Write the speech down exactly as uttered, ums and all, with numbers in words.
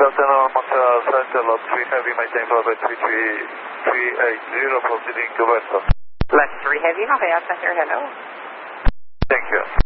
afternoon, Montreal Central, lot three heavy, maintain flight three three three eight zero, proceeding to Western. Left three heavy, Montreal Center, hello. Thank you.